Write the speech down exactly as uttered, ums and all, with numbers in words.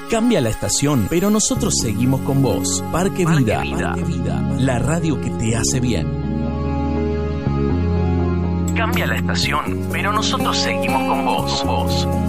Cambia la estación, pero nosotros seguimos con vos. Parque, Parque Vida, Vida. Parque Vida, la radio que te hace bien. Cambia la estación, pero nosotros seguimos con vos. vos.